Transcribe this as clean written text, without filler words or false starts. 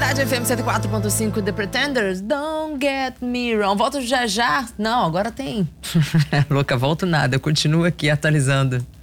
Tarde FM 104.5, The Pretenders, Don't Get Me Wrong. Volto já já. Não, agora tem. Louca, volto nada. Eu continuo aqui atualizando.